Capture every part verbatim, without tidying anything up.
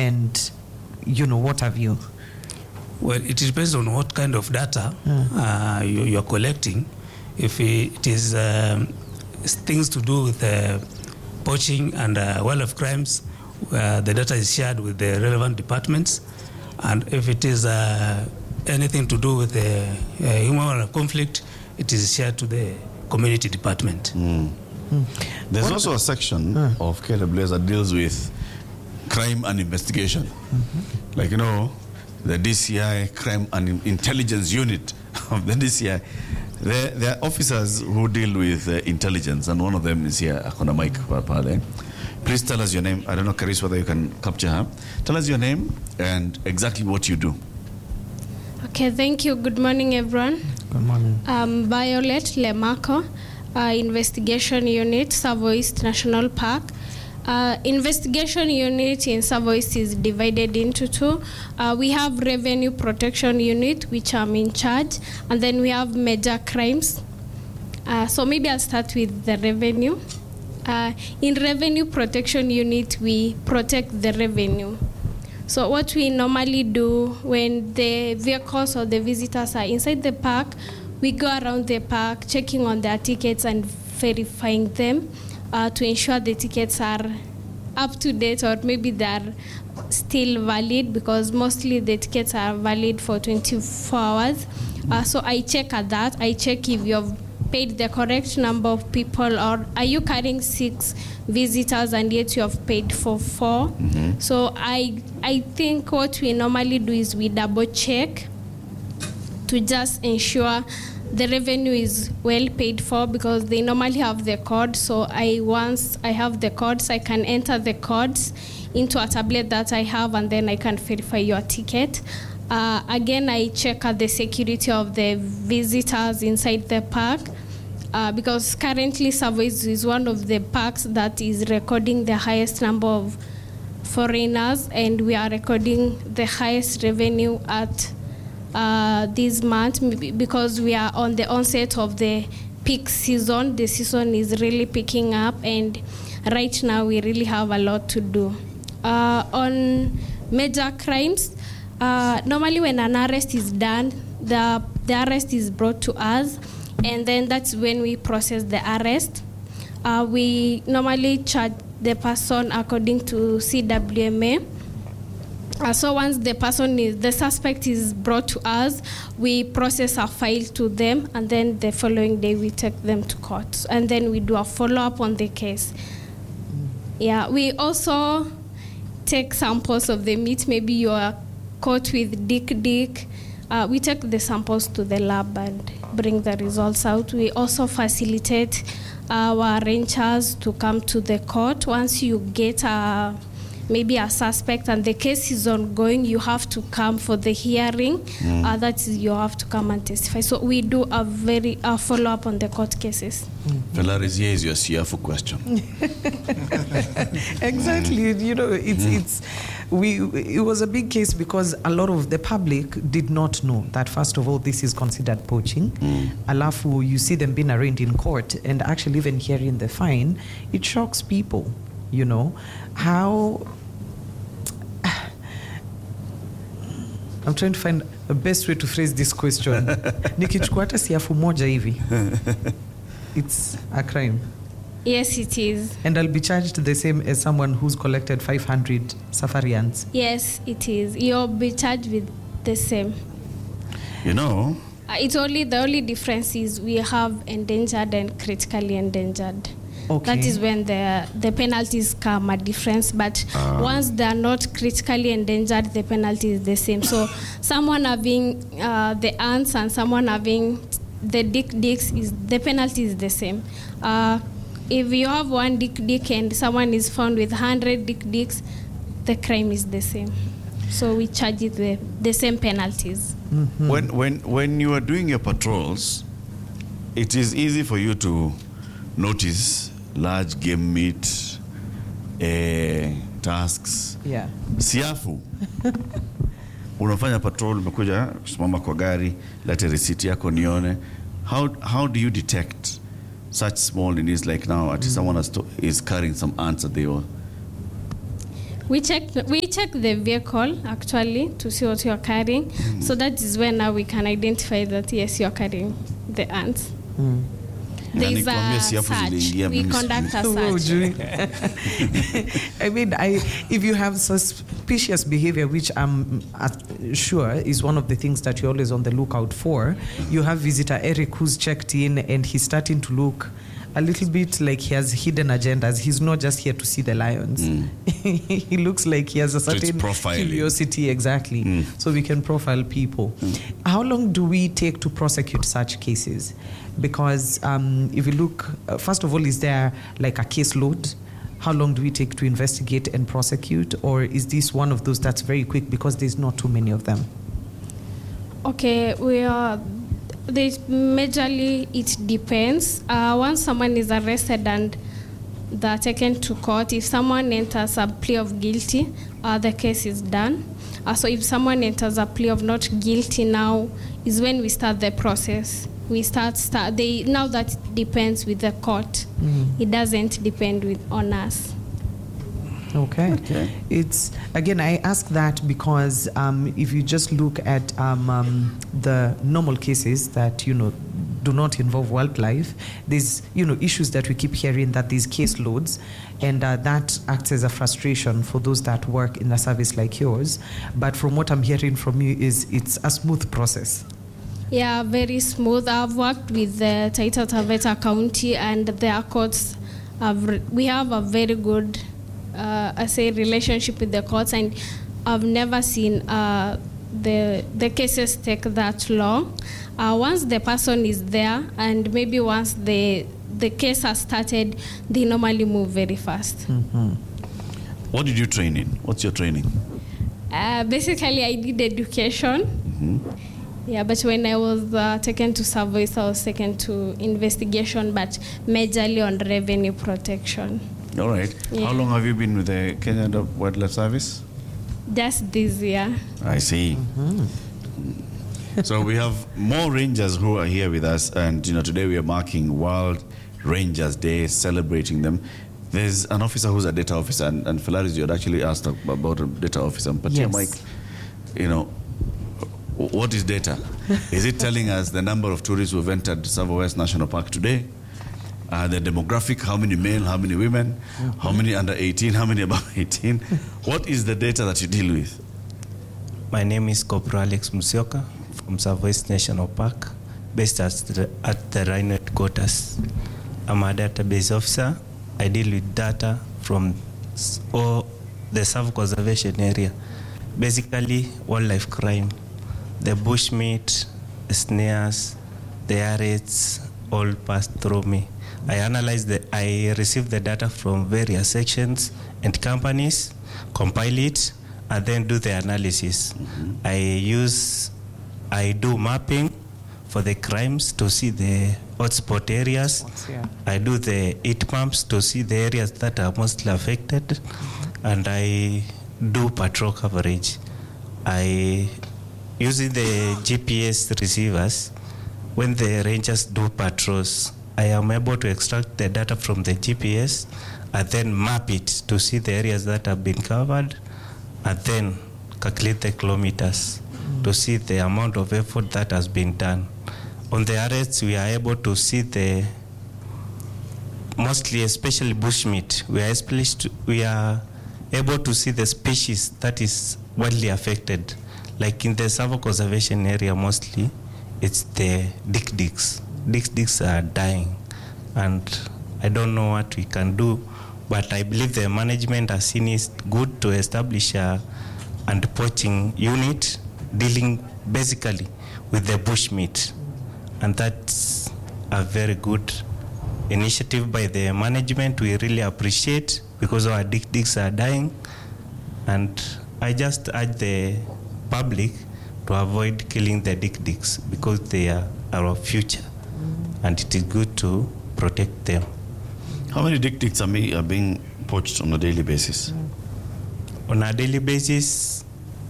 and, you know, what have you? Well, it depends on what kind of data mm. uh, you, you're collecting. If it is um, things to do with uh, poaching and uh, wildlife crimes, uh, the data is shared with the relevant departments. And if it is uh, anything to do with the uh, human conflict, it is shared to the community department. Mm. Mm. There's what also a section mm. of K W S that deals with crime and investigation. Mm-hmm. Like, you know, the D C I, Crime and Intelligence Unit of the D C I. There, there are officers who deal with uh, intelligence, and one of them is here, Akona Mike Pale. Please tell us your name. I don't know, Caris, whether you can capture her. Tell us your name and exactly what you do. Okay, thank you. Good morning, everyone. Good morning. I'm Violet Lemarco, uh, Investigation Unit, Savo East National Park. Uh, investigation unit in Savo East is divided into two. Uh, we have Revenue Protection Unit, which I'm in charge, and then we have Major Crimes. Uh, so maybe I'll start with the revenue. Uh, in Revenue Protection Unit, we protect the revenue. So what we normally do when the vehicles or the visitors are inside the park, we go around the park checking on their tickets and verifying them uh, to ensure the tickets are up to date, or maybe they're still valid, because mostly the tickets are valid for twenty-four hours. Uh, so I check at that. I check if you've paid the correct number of people, or are you carrying six visitors and yet you have paid for four. Mm-hmm. So I I think what we normally do is we double check to just ensure the revenue is well paid for, because they normally have the code. So I once I have the codes, I can enter the codes into a tablet that I have, and then I can verify your ticket. Uh, again, I check at the security of the visitors inside the park, uh, because currently Savo East is one of the parks that is recording the highest number of foreigners, and we are recording the highest revenue at uh, this month, because we are on the onset of the peak season. The season is really picking up, and right now we really have a lot to do. Uh, on major crimes, Uh, normally when an arrest is done, the, the arrest is brought to us, and then that's when we process the arrest. Uh, we normally charge the person according to C W M A. Uh, so once the person is, the suspect is brought to us, we process a file to them, and then the following day we take them to court, and then we do a follow-up on the case. Yeah, we also take samples of the meat. Maybe you are caught with Dick Dick. Uh, we take the samples to the lab and bring the results out. We also facilitate our rangers to come to the court. Once you get a, maybe a suspect and the case is ongoing, you have to come for the hearing. Mm. Uh, that is, you have to come and testify. So we do a very a follow-up on the court cases. Mm-hmm. Velaris, here is your Siafu question. Exactly. You know, it's mm. it's we. It was a big case because a lot of the public did not know that, first of all, this is considered poaching. Mm. Alafu, you see them being arraigned in court, and actually even hearing the fine, it shocks people. You know how. I'm trying to find the best way to phrase this question. Nikichukua hata siafu moja hivi. It's a crime. Yes, it is. And I'll be charged the same as someone who's collected five hundred safarians. Yes, it is. You'll be charged with the same. You know. Uh, it's only, the only difference is we have endangered and critically endangered. Okay. That is when the the penalties come a difference. But uh. once they are not critically endangered, the penalty is the same. So someone having uh, the ants and someone having the Dick Dicks, is the penalty is the same. Uh, if you have one Dick Dick and someone is found with one hundred Dick Dicks, the crime is the same. So we charge it the, the same penalties. Mm-hmm. When when when you are doing your patrols, it is easy for you to notice large game meat, uh, tasks. Yeah. Siafu. Unafanya patrol, umekuja kusimama kwa gari, lete receipt yako nione. How how do you detect such small needs, like now at mm. someone has to, is carrying some ants that they all? We check we check the vehicle actually to see what you are carrying. Mm. So that is when now we can identify that yes, you are carrying the ants. Mm. There is a search. We conduct a search. I mean, I, if you have suspicious behavior, which I'm sure is one of the things that you're always on the lookout for, you have visitor Eric who's checked in and he's starting to look a little bit like he has hidden agendas. He's not just here to see the lions. Mm. He looks like he has a certain curiosity. Exactly. Mm. So we can profile people. Mm. How long do we take to prosecute such cases? Because um, if you look, uh, first of all, is there like a caseload? How long do we take to investigate and prosecute? Or is this one of those that's very quick because there's not too many of them? Okay, we are... They majorly, it depends. Uh, once someone is arrested and they're taken to court, if someone enters a plea of guilty, uh, the case is done. Uh, so if someone enters a plea of not guilty now, is when we start the process. We start, start they, now that it depends with the court. Mm. It doesn't depend with, on us. Okay. okay. It's again, I ask that because um, if you just look at um, um, the normal cases that, you know, do not involve wildlife, there's, you know, issues that we keep hearing that these caseloads, and uh, that acts as a frustration for those that work in a service like yours. But from what I'm hearing from you is it's a smooth process. Yeah, very smooth. I've worked with the Taita Taveta County and their courts. Have, we have a very good Uh, I say relationship with the courts, and I've never seen uh, the the cases take that long. Uh, once the person is there, and maybe once the the case has started, they normally move very fast. Mm-hmm. What did you train in? What's your training? Uh, basically, I did education. Mm-hmm. Yeah, but when I was uh, taken to Savoy, I was taken to investigation, but majorly on revenue protection. All right. Yeah. How long have you been with the Kenya Wildlife Service? Just this year. I see. Mm-hmm. So we have more rangers who are here with us, and you know today we are marking World Rangers Day, celebrating them. There's an officer who's a data officer, and, and Phalaris, you had actually asked about a data officer. But yes. Mike, you know, what is data? Is it telling us the number of tourists who've entered Tsavo West National Park today? Uh, the demographic, how many male, how many women, mm-hmm. how many under eighteen, how many above eighteen? What is the data that you deal with? My name is Corporal Alex Musioka from Tsavo West National Park, based at the, at the Rhino headquarters. I'm a database officer. I deal with data from all the Tsavo conservation area. Basically, wildlife crime, the bushmeat, the snares, the arrests, all pass through me. I analyze the, I receive the data from various sections and companies, compile it, and then do the analysis. Mm-hmm. I use, I do mapping for the crimes to see the hotspot areas. Yeah. I do the heat pumps to see the areas that are mostly affected, mm-hmm. and I do patrol coverage. I, using the G P S receivers, when the rangers do patrols, I am able to extract the data from the G P S and then map it to see the areas that have been covered, and then calculate the kilometers mm. to see the amount of effort that has been done. On the arrests, we are able to see the, mostly especially bushmeat, we are, we are able to see the species that is widely affected. Like in the Tsavo conservation area mostly, it's the dik-diks. Dik-diks are dying, and I don't know what we can do, but I believe the management has seen it good to establish a and poaching unit dealing basically with the bushmeat, and that's a very good initiative by the management. We really appreciate, because our dik-diks are dying, and I just urge the public to avoid killing the dik-diks because they are our future, and it is good to protect them. How many dik-diks are, are being poached on a daily basis? On a daily basis,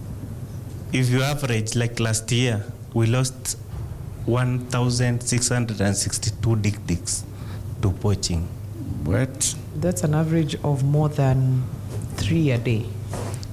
if you average, like last year, we lost one thousand six hundred sixty-two dik-diks to poaching. What? That's an average of more than three a day.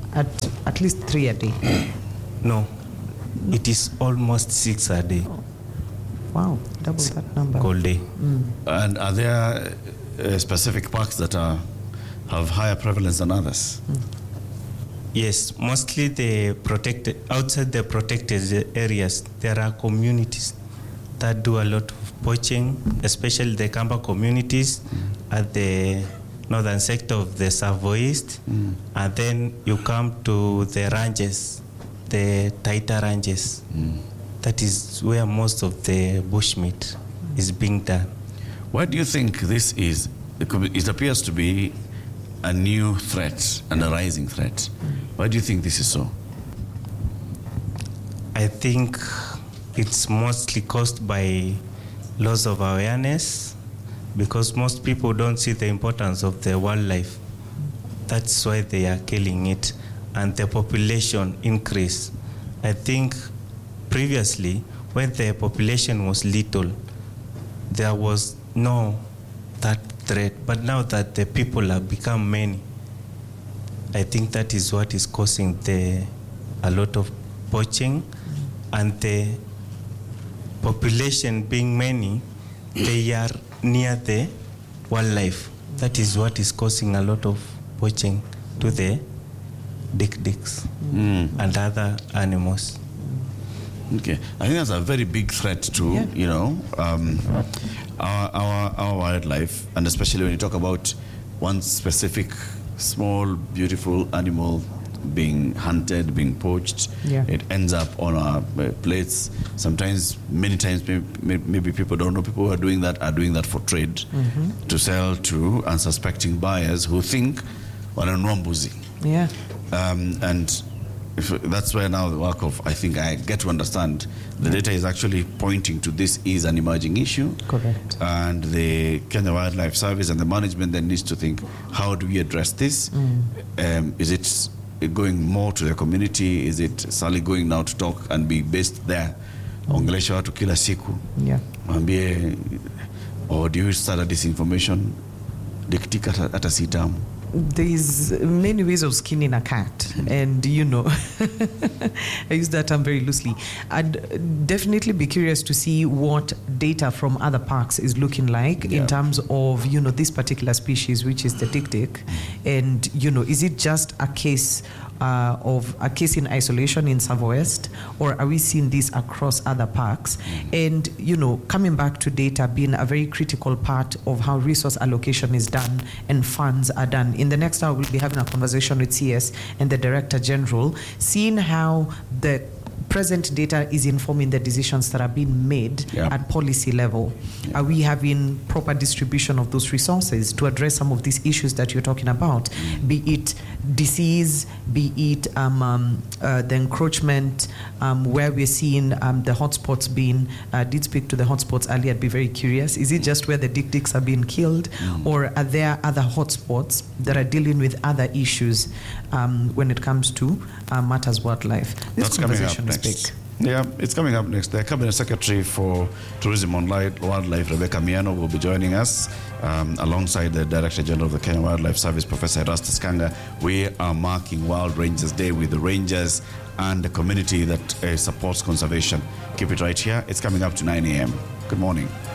At at least three a day. No, it is almost six a day. Oh. Wow, double that number. All day. Mm. And are there uh, specific parks that are have higher prevalence than others? Mm. Yes, mostly the protected, outside the protected areas, there are communities that do a lot of poaching, especially the Kamba communities mm. at the northern sector of the Savoist. Mm. And then you come to the ranges, the Taita ranges. Mm. That is where most of the bushmeat is being done. Why do you think this is? It appears to be a new threat and a rising threat. Why do you think this is so? I think it's mostly caused by loss of awareness, because most people don't see the importance of the wildlife. That's why they are killing it. And the population increase. I think previously, when the population was little, there was no that threat. But now that the people have become many, I think that is what is causing the a lot of poaching. And the population being many, they are near the wildlife. That is what is causing a lot of poaching to the dik-diks mm. and other animals. Okay, I think that's a very big threat to, yeah. you know, um, our, our our wildlife, and especially when you talk about one specific small, beautiful animal being hunted, being poached. Yeah. It ends up on our uh, plates. Sometimes, many times, maybe, maybe people don't know. People who are doing that are doing that for trade, mm-hmm. to sell to unsuspecting buyers who think wananunua mbuzi. Yeah. Um, and if, that's where now the work of, I think I get to understand, the yeah. data is actually pointing to this is an emerging issue. Correct. And the Kenya Wildlife Service and the management then needs to think, how do we address this? Mm. Um, is it going more to the community? Is it Sally going now to talk and be based there? Ongelesha watu kila siku. Yeah. Mwambie, or do you start a disinformation? Diktika ata sitamu. There's many ways of skinning a cat, mm. and you know, I use that term very loosely. I'd definitely be curious to see what data from other parks is looking like yeah. in terms of, you know, this particular species, which is the dik-dik, and, you know, is it just a case uh, of a case in isolation in Savoist, or are we seeing this across other parks? Mm. And, you know, coming back to data being a very critical part of how resource allocation is done and funds are done. In the next hour, we'll be having a conversation with C S and the Director General, seeing how the present data is informing the decisions that are being made yeah. at policy level. Yeah. Are we having proper distribution of those resources to address some of these issues that you're talking about, mm. be it disease, be it um, um, uh, the encroachment, um, where we're seeing um, the hotspots being, I uh, did speak to the hotspots earlier, I'd be very curious. Is it just where the dik-diks are being killed, mm. or are there other hotspots that are dealing with other issues um, when it comes to uh, matters wildlife? This That's conversation is big. Yeah, it's coming up next. The Cabinet Secretary for Tourism and Wildlife, Rebecca Miano, will be joining us um, alongside the Director General of the Kenya Wildlife Service, Professor Erastus Kanga. We are marking Wild Rangers Day with the rangers and the community that uh, supports conservation. Keep it right here. It's coming up to nine a.m. Good morning.